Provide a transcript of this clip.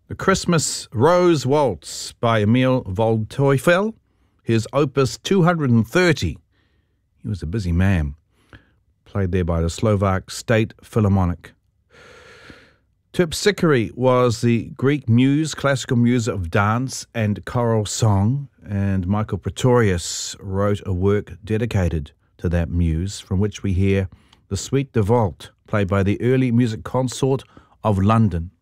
The Christmas Rose Waltz by Emil Waldteufel, his opus 230. He was a busy man. Played there by the Slovak State Philharmonic. Terpsichore was the Greek muse, classical muse of dance and choral song, and Michael Pretorius wrote a work dedicated to that muse, from which we hear the Suite de Vault, played by the Early Music Consort of London.